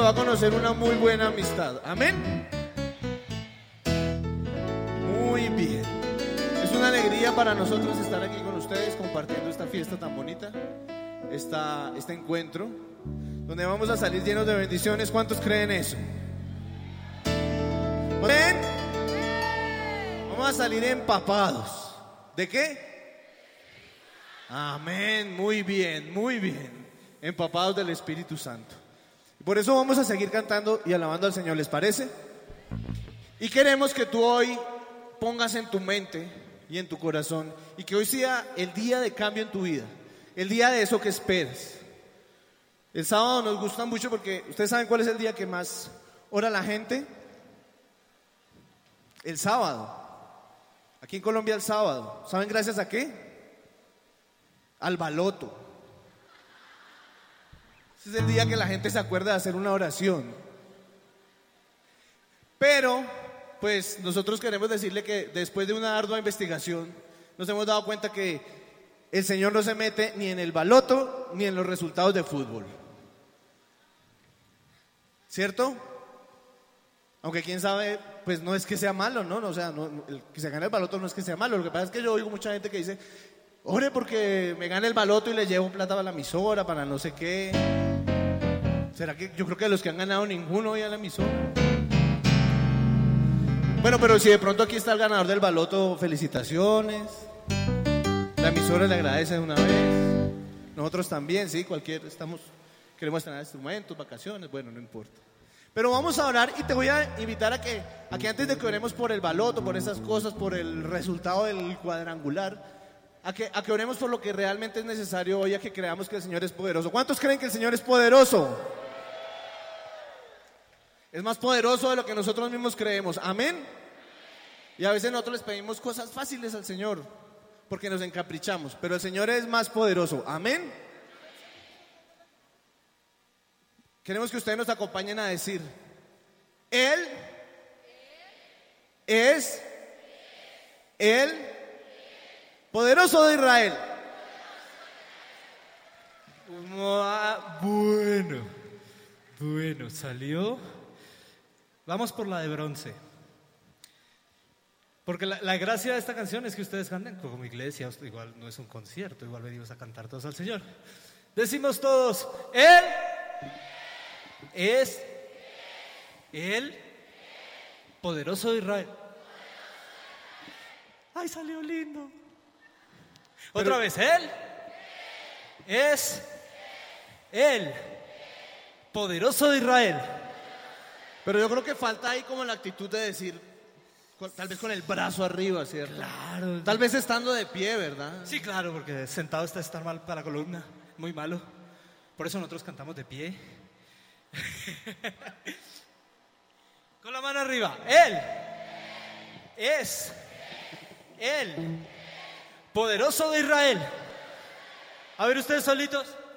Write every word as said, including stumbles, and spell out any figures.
va a conocer una muy buena amistad. Amén. Muy bien. Es una alegría para nosotros estar aquí con ustedes compartiendo esta fiesta tan bonita, esta, este encuentro, donde vamos a salir llenos de bendiciones. ¿Cuántos creen eso? ¿Amén? Vamos a salir empapados. ¿De qué? Amén. Muy bien, muy bien. Empapados del Espíritu Santo. Y por eso vamos a seguir cantando y alabando al Señor, ¿les parece? Y queremos que tú hoy pongas en tu mente y en tu corazón, y que hoy sea el día de cambio en tu vida, el día de eso que esperas. El sábado nos gusta mucho porque ustedes saben cuál es el día que más ora la gente. El sábado. Aquí en Colombia el sábado. ¿Saben gracias a qué? Al baloto. Ese es el día que la gente se acuerda de hacer una oración. Pero, pues nosotros queremos decirle que después de una ardua investigación nos hemos dado cuenta que el Señor no se mete ni en el baloto ni en los resultados de fútbol. ¿Cierto? Aunque quién sabe, pues no es que sea malo, ¿no? O sea, no, el que se gane el baloto no es que sea malo. Lo que pasa es que yo oigo mucha gente que dice: ore porque me gane el baloto y le llevo plata para la emisora, para no sé qué. ¿Será que yo creo que de los que han ganado ninguno hoy a la emisora? Bueno, pero si de pronto aquí está el ganador del baloto, felicitaciones. La emisora le agradece de una vez. Nosotros también, sí, cualquier, estamos, queremos tener instrumentos, vacaciones, bueno, no importa. Pero vamos a orar y te voy a invitar a que, a que antes de que oremos por el baloto, por esas cosas, por el resultado del cuadrangular, a que, a que oremos por lo que realmente es necesario hoy, a que creamos que el Señor es poderoso. ¿Cuántos creen que el Señor es poderoso? Es más poderoso de lo que nosotros mismos creemos. Amén. Y a veces nosotros les pedimos cosas fáciles al Señor porque nos encaprichamos, pero el Señor es más poderoso. Amén. Queremos que ustedes nos acompañen a decir: Él es el poderoso de Israel. Bueno, bueno, salió. Vamos por la de bronce. Porque la, la gracia de esta canción es que ustedes canten como iglesia, igual no es un concierto, igual venimos a cantar todos al Señor. Decimos todos: Él es el poderoso de Israel. Ay, salió lindo. Otra vez: Él es el poderoso de Israel. Pero yo creo que falta ahí como la actitud de decir, tal vez con el brazo arriba, ¿cierto? Claro. Tal vez estando de pie, ¿verdad? Sí, claro, porque sentado está estar mal para la columna, muy malo. Por eso nosotros cantamos de pie. Con la mano arriba. Él es el poderoso de Israel. A ver ustedes solitos.